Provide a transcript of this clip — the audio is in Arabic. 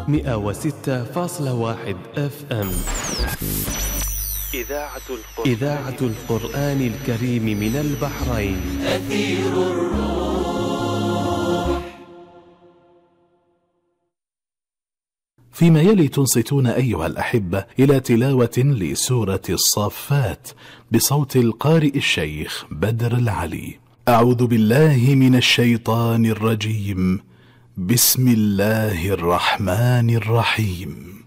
106.1 FM. إذاعة القرآن الكريم من البحرين. أثير الروح. فيما يلي تنصتون أيها الأحبة إلى تلاوة لسورة الصافات بصوت القارئ الشيخ بدر العلي. أعوذ بالله من الشيطان الرجيم. بسم الله الرحمن الرحيم.